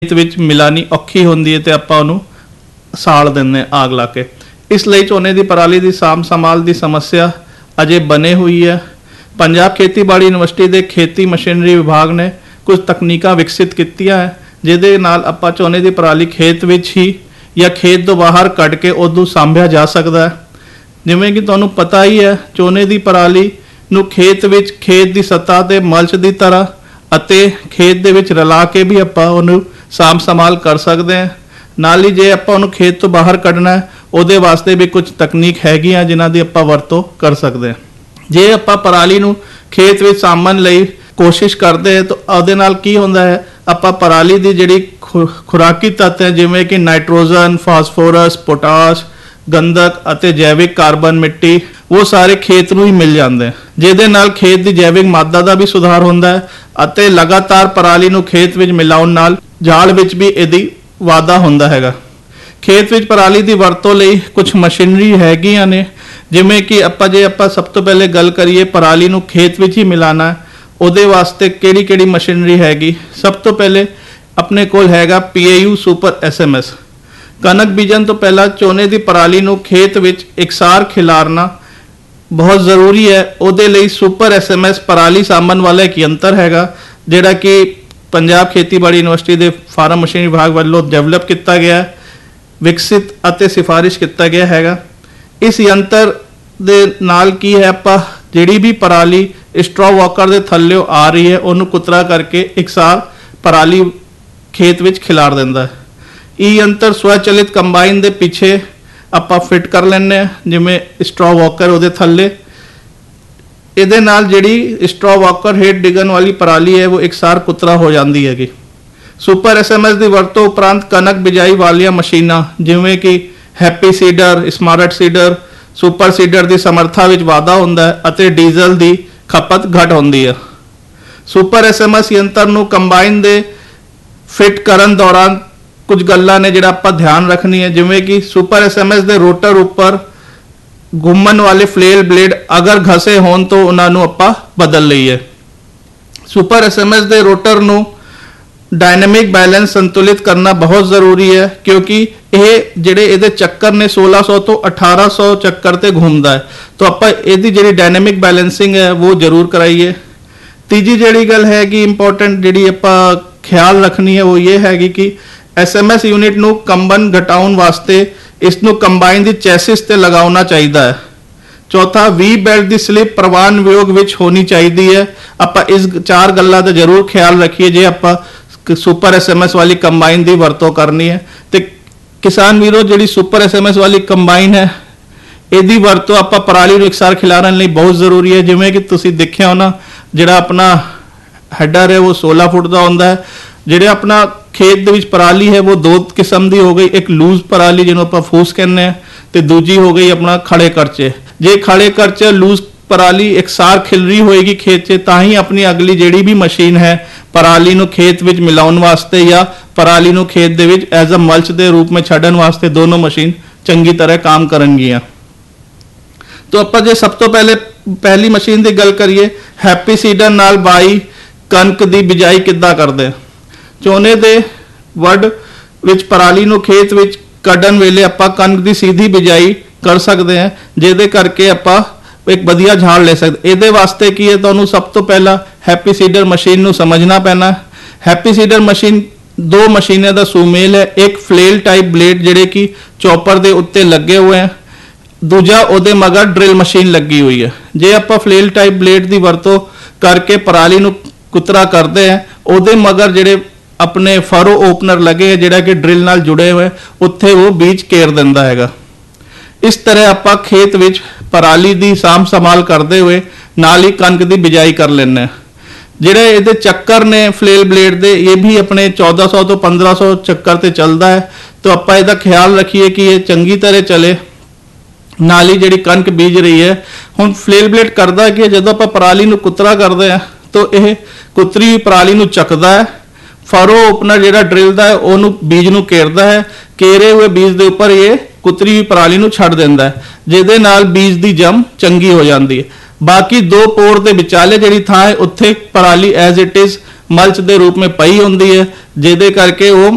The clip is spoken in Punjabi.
ਖੇਤ ਵਿੱਚ ਮਿਲਾਣੀ ਔਖੀ ਹੁੰਦੀ ਹੈ ਤੇ ਆਪਾਂ ਉਹਨੂੰ ਸਾੜ ਦਿੰਦੇ ਆਗ ਲਾ ਕੇ। ਇਸ ਲਈ ਝੋਨੇ ਦੀ ਪਰਾਲੀ ਦੀ ਸਾਂਭ ਸੰਭਾਲ ਦੀ ਸਮੱਸਿਆ ਅਜੇ ਬਣੇ ਹੋਈ ਹੈ। ਪੰਜਾਬ ਖੇਤੀਬਾੜੀ ਯੂਨੀਵਰਸਿਟੀ ਦੇ ਖੇਤੀ ਮਸ਼ੀਨਰੀ ਵਿਭਾਗ ਨੇ ਕੁਝ ਤਕਨੀਕਾਂ ਵਿਕਸਿਤ ਕੀਤੀਆਂ ਹੈ ਜਿਹਦੇ ਨਾਲ ਆਪਾਂ ਝੋਨੇ ਦੀ ਪਰਾਲੀ ਖੇਤ ਵਿੱਚ ਹੀ ਜਾਂ ਖੇਤ ਤੋਂ ਬਾਹਰ ਕੱਢ ਕੇ ਉਦੋਂ ਸਾਂਭਿਆ ਜਾ ਸਕਦਾ ਹੈ। ਜਿਵੇਂ ਕਿ ਤੁਹਾਨੂੰ ਪਤਾ ਹੀ ਹੈ, ਝੋਨੇ ਦੀ ਪਰਾਲੀ ਨੂੰ ਖੇਤ ਵਿੱਚ ਖੇਤ ਦੀ ਸਤ੍ਹਾ ਤੇ ਮਲਚ ਦੀ ਤਰ੍ਹਾਂ ਅਤੇ ਖੇਤ ਦੇ ਵਿੱਚ ਰਲਾ ਕੇ ਵੀ ਆਪਾਂ ਉਹਨੂੰ ਸਾਂਭ ਸੰਭਾਲ ਕਰ ਸਕਦੇ ਹਾਂ। ਨਾਲ ਹੀ ਜੇ ਆਪਾਂ ਉਹਨੂੰ ਖੇਤ ਤੋਂ ਬਾਹਰ ਕੱਢਣਾ ਹੈ ਉਹਦੇ ਵਾਸਤੇ ਵੀ ਕੁਝ ਤਕਨੀਕ ਹੈਗੀਆਂ ਜਿਨ੍ਹਾਂ ਦੀ ਆਪਾਂ ਵਰਤੋਂ ਕਰ ਸਕਦੇ ਹਾਂ। ਜੇ ਆਪਾਂ ਪਰਾਲੀ ਨੂੰ ਖੇਤ ਵਿੱਚ ਸਾਂਭਣ ਲਈ ਕੋਸ਼ਿਸ਼ ਕਰਦੇ ਹਾਂ ਤਾਂ ਉਹਦੇ ਨਾਲ ਕੀ ਹੁੰਦਾ ਹੈ, ਆਪਾਂ ਪਰਾਲੀ ਦੀ ਜਿਹੜੀ ਖੁਰਾਕੀ ਤੱਤ ਹੈ ਜਿਵੇਂ ਕਿ ਨਾਈਟ੍ਰੋਜਨ, ਫਾਸਫੋਰਸ, ਪੋਟਾਸ਼, ਗੰਧਕ ਅਤੇ ਜੈਵਿਕ ਕਾਰਬਨ ਮਿੱਟੀ ਉਹ ਸਾਰੇ ਖੇਤ ਨੂੰ ਹੀ ਮਿਲ ਜਾਂਦੇ ਹਨ, ਜਿਹਦੇ ਨਾਲ ਖੇਤ ਦੀ ਜੈਵਿਕ ਮਾਦਾ ਦਾ ਵੀ ਸੁਧਾਰ ਹੁੰਦਾ ਹੈ ਅਤੇ ਲਗਾਤਾਰ ਪਰਾਲੀ ਨੂੰ ਖੇਤ ਵਿੱਚ ਮਿਲਾਉਣ ਨਾਲ ਜਾਲ ਵਿੱਚ ਵੀ ਇਹਦੀ ਵਾਧਾ ਹੁੰਦਾ ਹੈਗਾ। ਖੇਤ ਵਿੱਚ ਪਰਾਲੀ ਦੀ ਵਰਤੋਂ ਲਈ ਕੁਝ ਮਸ਼ੀਨਰੀ ਹੈਗੀਆਂ ਨੇ, ਜਿਵੇਂ ਕਿ ਜੇ ਆਪਾਂ ਸਭ ਤੋਂ ਪਹਿਲੇ ਗੱਲ ਕਰੀਏ ਪਰਾਲੀ ਨੂੰ ਖੇਤ ਵਿੱਚ ਹੀ ਮਿਲਾਣਾ ਹੈ ਉਹਦੇ ਵਾਸਤੇ ਕਿਹੜੀ ਮਸ਼ੀਨਰੀ ਹੈਗੀ। ਸਭ ਤੋਂ ਪਹਿਲੇ ਆਪਣੇ ਕੋਲ ਹੈਗਾ PAU ਸੁਪਰ SMS। ਕਣਕ ਬੀਜਣ ਤੋਂ ਪਹਿਲਾਂ ਝੋਨੇ ਦੀ ਪਰਾਲੀ ਨੂੰ ਖੇਤ ਵਿੱਚ ਇਕਸਾਰ ਖਿਲਾਰਨਾ ਬਹੁਤ ਜ਼ਰੂਰੀ ਹੈ। ਉਹਦੇ ਲਈ ਸੁਪਰ SMS ਪਰਾਲੀ ਸਾਂਭਣ ਵਾਲਾ ਇੱਕ ਯੰਤਰ ਹੈਗਾ ਜਿਹੜਾ ਕਿ ਪੰਜਾਬ ਖੇਤੀਬਾੜੀ ਯੂਨੀਵਰਸਿਟੀ ਦੇ ਫਾਰਮ ਮਸ਼ੀਨਰੀ ਵਿਭਾਗ ਵੱਲੋਂ ਡਿਵੈਲਪ ਕੀਤਾ ਗਿਆ, ਵਿਕਸਿਤ ਅਤੇ ਸਿਫਾਰਿਸ਼ ਕੀਤਾ ਗਿਆ ਹੈਗਾ। ਇਸ ਯੰਤਰ ਦੇ ਨਾਲ ਕੀ ਹੈ, ਆਪਾਂ ਜਿਹੜੀ ਵੀ ਪਰਾਲੀ ਸਟ੍ਰੋ ਵਾਕਰ ਦੇ ਥੱਲਿਓਂ ਆ ਰਹੀ ਹੈ ਉਹਨੂੰ ਕੁਤਰਾ ਕਰਕੇ ਇਕਸਾਰ ਪਰਾਲੀ ਖੇਤ ਵਿੱਚ ਖਿਲਾਰ ਦਿੰਦਾ ਹੈ। ਇਹ ਯੰਤਰ ਸਵੈਚਲਿਤ ਕੰਬਾਈਨ ਦੇ ਪਿੱਛੇ ਆਪਾਂ ਫਿੱਟ ਕਰ ਲੈਂਦੇ ਹਾਂ, ਜਿਵੇਂ ਸਟ੍ਰੋ ਵਾਕਰ ਉਹਦੇ ਥੱਲੇ। ਇਹਦੇ ਨਾਲ ਜਿਹੜੀ ਸਟ੍ਰੋ ਵਾਕਰ ਹੇਠ ਡਿੱਗਣ ਵਾਲੀ ਪਰਾਲੀ ਹੈ ਉਹ ਇਕਸਾਰ ਕੁਤਰਾ ਹੋ ਜਾਂਦੀ ਹੈਗੀ। ਸੁਪਰ SMS ਦੀ ਵਰਤੋਂ ਉਪਰੰਤ ਕਣਕ ਬਿਜਾਈ ਵਾਲੀਆਂ ਮਸ਼ੀਨਾਂ ਜਿਵੇਂ ਕਿ happy seeder, smart seeder, super seeder ਦੀ ਸਮਰੱਥਾ ਵਿੱਚ ਵਾਧਾ ਹੁੰਦਾ ਹੈ ਅਤੇ ਡੀਜ਼ਲ ਦੀ ਖਪਤ ਘੱਟ ਹੁੰਦੀ ਹੈ। ਸੁਪਰ SMS ਯੰਤਰ ਨੂੰ ਕੰਬਾਈਨ ਦੇ ਫਿੱਟ ਕਰਨ ਦੌਰਾਨ ਕੁਝ ਗੱਲਾਂ ਨੇ ਜਿਹੜਾ ਆਪਾਂ ਧਿਆਨ ਰੱਖਣੀ ਹੈ, ਜਿਵੇਂ ਕਿ ਸੁਪਰ SMS ਦੇ ਰੋਟਰ ਉੱਪਰ ਘੁੰਮਣ ਵਾਲੇ ਫਲੇਲ ਬਲੇਡ ਅਗਰ ਘਸੇ ਹੋਣ ਤਾਂ ਉਹਨਾਂ ਨੂੰ ਆਪਾਂ ਬਦਲ ਲਈਏ। ਸੁਪਰ SMS ਦੇ ਰੋਟਰ ਨੂੰ ਡਾਇਨਾਮਿਕ ਬੈਲੈਂਸ ਸੰਤੁਲਿਤ ਕਰਨਾ ਬਹੁਤ ਜ਼ਰੂਰੀ ਹੈ ਕਿਉਂਕਿ ਇਹ ਜਿਹੜੇ ਇਹਦੇ ਚੱਕਰ ਨੇ 1600 ਤੋਂ 1800 ਚੱਕਰ ਤੇ ਘੁੰਮਦਾ ਹੈ, ਤਾਂ ਆਪਾਂ ਇਹਦੀ ਜਿਹੜੀ ਡਾਇਨਾਮਿਕ ਬੈਲੈਂਸਿੰਗ ਹੈ ਉਹ ਜ਼ਰੂਰ ਕਰਾਈਏ। ਤੀਜੀ ਜਿਹੜੀ ਗੱਲ ਹੈ ਕਿ ਇੰਪੋਰਟੈਂਟ ਜਿਹੜੀ ਆਪਾਂ ਖਿਆਲ ਰੱਖਣੀ ਹੈ ਉਹ ਇਹ ਹੈਗੀ ਕਿ SMS ਯੂਨਿਟ ਨੂੰ ਕੰਬਨ ਘਟਾਉਣ ਵਾਸਤੇ ਇਸ ਨੂੰ ਕੰਬਾਈਨ ਦੀ ਚੈਸਿਸ ਤੇ ਲਗਾਉਣਾ ਚਾਹੀਦਾ ਹੈ। ਚੌਥਾ, ਵੀ ਬੈਲਟ ਦੀ ਸਲਿਪ ਪ੍ਰਵਾਨ ਵਿਯੋਗ ਵਿੱਚ ਹੋਣੀ ਚਾਹੀਦੀ ਹੈ। ਆਪਾਂ ਇਸ 4 ਗੱਲਾਂ ਦਾ ਜ਼ਰੂਰ ਖਿਆਲ ਰੱਖੀਏ ਜੇ ਆਪਾਂ ਸੁਪਰ SMS ਵਾਲੀ ਕੰਬਾਈਨ ਦੀ ਵਰਤੋਂ ਕਰਨੀ ਹੈ। ਤੇ ਕਿਸਾਨ ਵੀਰੋ, ਜਿਹੜੀ ਸੁਪਰ SMS ਵਾਲੀ ਕੰਬਾਈਨ ਹੈ ਇਹਦੀ ਵਰਤੋਂ ਆਪਾਂ ਪਰਾਲੀ ਨੂੰ ਇਕਸਾਰ ਖਿਲਾਰਨ ਲਈ ਬਹੁਤ ਜ਼ਰੂਰੀ ਹੈ। ਜਿਵੇਂ ਕਿ ਤੁਸੀਂ ਦੇਖਿਆ ਹੋਣਾ, ਜਿਹੜਾ ਆਪਣਾ ਹੈਡਰ ਹੈ ਉਹ 16 ਫੁੱਟ ਦਾ ਹੁੰਦਾ ਹੈ। ਜਿਹੜੇ ਆਪਣਾ ਖੇਤ ਦੇ ਵਿੱਚ ਪਰਾਲੀ ਹੈ ਉਹ 2 ਕਿਸਮ ਦੀ ਹੋ ਗਈ, ਇੱਕ ਲੂਜ਼ ਪਰਾਲੀ ਜਿਹਨੂੰ ਆਪਾਂ ਫੂਸ ਕਹਿੰਦੇ ਆ ਤੇ ਦੂਜੀ ਹੋ ਗਈ ਆਪਣਾ ਖੜੇ ਕਰਚੇ। ਜੇ ਖੜੇ ਕਰਚੇ ਲੂਜ਼ ਪਰਾਲੀ ਇਕਸਾਰ ਖਿਲਰੀ ਹੋਏਗੀ ਖੇਤ 'ਚ ਤਾਂ ਹੀ ਆਪਣੀ ਅਗਲੀ ਜਿਹੜੀ ਵੀ ਮਸ਼ੀਨ ਹੈ ਪਰਾਲੀ ਨੂੰ ਖੇਤ ਵਿੱਚ ਮਿਲਾਉਣ ਵਾਸਤੇ ਜਾਂ ਪਰਾਲੀ ਨੂੰ ਖੇਤ ਦੇ ਵਿੱਚ ਐਜ਼ ਅ ਮਲਚ ਦੇ ਰੂਪ ਵਿੱਚ ਛੱਡਣ ਵਾਸਤੇ ਦੋਨੋਂ ਮਸ਼ੀਨ ਚੰਗੀ ਤਰ੍ਹਾਂ ਕੰਮ ਕਰਨਗੀਆਂ। ਤਾਂ ਆਪਾਂ ਜੇ ਸਭ ਤੋਂ ਪਹਿਲੀ ਮਸ਼ੀਨ ਦੀ ਗੱਲ ਕਰੀਏ, ਹੈਪੀ ਸੀਡਰ ਨਾਲ ਬਾਈ ਕਣਕ ਦੀ ਬਿਜਾਈ ਕਿੱਦਾਂ ਕਰਦੇ ਆ। ਝੋਨੇ ਦੇ ਵੱਢ ਵਿੱਚ ਪਰਾਲੀ ਨੂੰ ਖੇਤ ਵਿੱਚ ਕੱਢਣ ਵੇਲੇ ਆਪਾਂ ਕਣਕ ਦੀ ਸਿੱਧੀ ਬਿਜਾਈ ਕਰ ਸਕਦੇ ਹਾਂ, ਜਿਹਦੇ ਕਰਕੇ ਆਪਾਂ ਇੱਕ ਵਧੀਆ ਝਾੜ ਲੈ ਸਕਦੇ। ਇਹਦੇ ਵਾਸਤੇ ਕੀ ਹੈ, ਤੁਹਾਨੂੰ ਸਭ ਤੋਂ ਪਹਿਲਾਂ ਹੈਪੀ ਸੀਡਰ ਮਸ਼ੀਨ ਨੂੰ ਸਮਝਣਾ ਪੈਣਾ। ਹੈਪੀ ਸੀਡਰ ਮਸ਼ੀਨ 2 ਮਸ਼ੀਨਾਂ ਦਾ ਸੁਮੇਲ ਹੈ, ਇੱਕ ਫਲੇਲ ਟਾਈਪ ਬਲੇਡ ਜਿਹੜੇ ਕਿ ਚੌਪਰ ਦੇ ਉੱਤੇ ਲੱਗੇ ਹੋਏ ਹੈ, ਦੂਜਾ ਉਹਦੇ ਮਗਰ ਡਰਿਲ ਮਸ਼ੀਨ ਲੱਗੀ ਹੋਈ ਹੈ। ਜੇ ਆਪਾਂ ਫਲੇਲ ਟਾਈਪ ਬਲੇਡ ਦੀ ਵਰਤੋਂ ਕਰਕੇ ਪਰਾਲੀ ਨੂੰ ਕੁਤਰਾ ਕਰਦੇ ਆ, ਉਹਦੇ ਮਗਰ ਜਿਹੜੇ ਆਪਣੇ ਫਰੋ ਓਪਨਰ ਲੱਗੇ ਜਿਹੜਾ ਕਿ ਡਰਿਲ ਨਾਲ ਜੁੜੇ ਹੋਏ ਉੱਥੇ ਉਹ ਬੀਜ ਘੇਰ ਦਿੰਦਾ ਹੈਗਾ। ਇਸ ਤਰ੍ਹਾਂ ਆਪਾਂ ਖੇਤ ਵਿੱਚ ਪਰਾਲੀ ਦੀ ਸਾਂਭ ਸੰਭਾਲ ਕਰਦੇ ਹੋਏ ਨਾਲ ਹੀ ਕਣਕ ਦੀ ਬਿਜਾਈ ਕਰ ਲੈਂਦੇ ਹਾਂ। ਜਿਹੜੇ ਇਹਦੇ ਚੱਕਰ ਨੇ ਫਲੇਲ ਬਲੇਡ ਦੇ ਇਹ ਵੀ ਆਪਣੇ 1400 ਤੋਂ 1500 ਚੱਕਰ ਤੇ ਚੱਲਦਾ ਹੈ, ਤਾਂ ਆਪਾਂ ਇਹਦਾ ਖਿਆਲ ਰੱਖੀਏ ਕਿ ਇਹ ਚੰਗੀ ਤਰ੍ਹਾਂ ਚੱਲੇ। ਨਾਲ ਹੀ ਜਿਹੜੀ ਕਣਕ ਬੀਜ ਰਹੀ ਹੈ, ਹੁਣ ਫਲੇਲ ਬਲੇਡ ਕਰਦਾ ਕਿ ਜਦੋਂ ਆਪਾਂ ਪਰਾਲੀ ਨੂੰ ਕੁਤਰਾ ਕਰਦੇ ਹਾਂ ਤਾਂ ਇਹ ਕੁਤਰੀ ਪਰਾਲੀ ਨੂੰ ਚੱਕਦਾ ਹੈ, ਫਰੋ ਓਪਨਰ ਜਿਹੜਾ ਡਰਿਲ ਦਾ ਹੈ ਉਹਨੂੰ ਬੀਜ ਨੂੰ ਘੇਰਦਾ ਹੈ, ਘੇਰੇ ਹੋਏ ਬੀਜ ਦੇ ਉੱਪਰ ਇਹ ਕੁਤਰੀ ਹੋਈ ਪਰਾਲੀ ਨੂੰ ਛੱਡ ਦਿੰਦਾ ਹੈ, ਜਿਹਦੇ ਨਾਲ ਬੀਜ ਦੀ ਜੰਮ ਚੰਗੀ ਹੋ ਜਾਂਦੀ ਹੈ। ਬਾਕੀ 2 ਪੋਰ ਦੇ ਵਿਚਾਲੇ ਜਿਹੜੀ ਥਾਂ ਹੈ ਉੱਥੇ ਪਰਾਲੀ ਐਜ਼ ਇਟ ਇਜ਼ ਮਲਚ ਦੇ ਰੂਪ ਵਿੱਚ ਪਈ ਹੁੰਦੀ ਹੈ, ਜਿਹਦੇ ਕਰਕੇ ਉਹ